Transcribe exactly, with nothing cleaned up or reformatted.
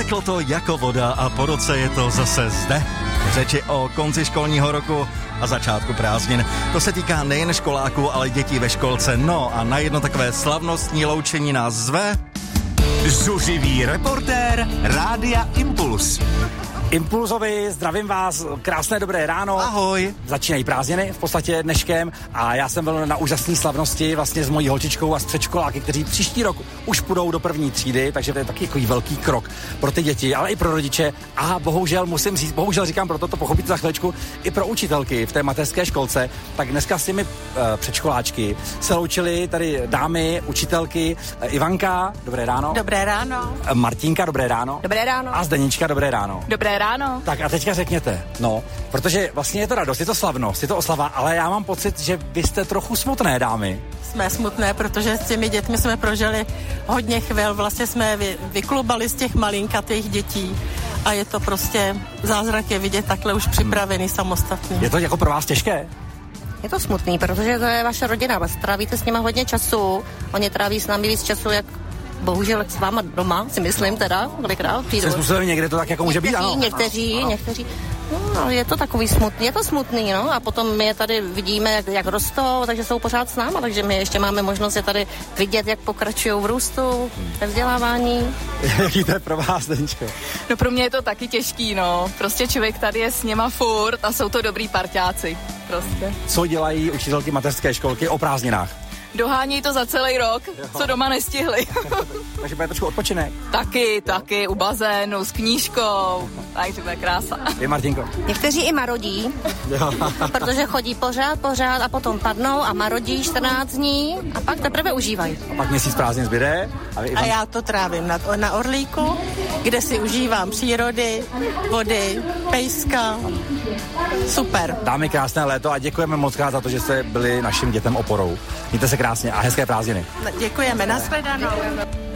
Teklo to jako voda a po roce je to zase zde. Řeči o konci školního roku a začátku prázdnin. To se týká nejen školáků, ale dětí ve školce. No a na jedno takové slavnostní loučení nás zve... Zuřivý reportér Rádia Impuls. Impulzovi, zdravím vás, krásné dobré ráno. Ahoj. Začínají prázdniny v podstatě dneškem a já jsem byl na úžasné slavnosti vlastně s mojí holčičkou a s předškoláky, kteří příští rok už půjdou do první třídy, takže to je taky takový velký krok pro ty děti, ale i pro rodiče a bohužel musím říct, bohužel říkám, proto to pochopíte za chvíličku, i pro učitelky v té mateřské školce, tak dneska s těmi uh, předškoláčky se loučily tady dámy, učitelky, uh, Ivanka, dobré ráno. Dobré ráno. Uh, Martinka, dobré ráno. Dobré ráno. A Zdenička, dobré ráno. Dobré ráno. Tak a teďka řekněte, no, protože vlastně je to radost, je to slavnost, je to oslava, ale já mám pocit, že vy jste trochu smutné, dámy. Jsme smutné, protože s těmi dětmi jsme prožili hodně chvil, vlastně jsme vy, vyklubali z těch malinkatých dětí a je to prostě zázrak je vidět takhle už připravený hmm. samostatný. Je to jako pro vás těžké? Je to smutný, protože to je vaše rodina, vás trávíte s nimi hodně času, oni tráví s námi víc času, jak bohužel s váma doma, si myslím teda, kolikrát přijdu. Jste způsobem někde to tak jako může být, ano? Někteří, ano. někteří, no, je to takový smutný, je to smutný, no, a potom my je tady vidíme, jak, jak rostou, takže jsou pořád s náma, takže my ještě máme možnost je tady vidět, jak pokračují v růstu, ve vzdělávání. Jaký to je pro vás, Deničko? No pro mě je to taky těžký, no, prostě člověk tady je s něma furt a jsou to dobrý parťáci, prostě. Co dělají učitelky mateřské školky o prázdninách? Dohánějí to za celý rok, jo. Co doma nestihli. Takže bude trošku odpočinek. Taky, taky, u bazénu, s knížkou, takže to je krása. Je Martinko? Někteří i marodí, protože chodí pořád, pořád a potom padnou a marodí čtrnáct dní a pak teprve užívají. A pak měsíc prázdnin zbyde. A, vy, a já to trávím na, na Orlíku, kde si užívám přírody, vody, pejska. Super. Dámy, krásné léto a děkujeme moc krát za to, že jste byli našim dětem oporou. Mějte se krásně a hezké prázdniny. Děkujeme, nashledanou.